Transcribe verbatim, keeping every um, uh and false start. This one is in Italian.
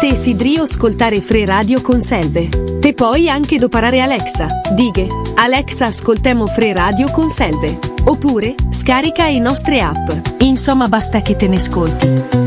Te sidrio ascoltare Free Radio con Selve. Te puoi anche doparare Alexa, dighe, Alexa ascoltemo Free Radio con Selve. Oppure, scarica i nostre app. Insomma basta che te ne ascolti.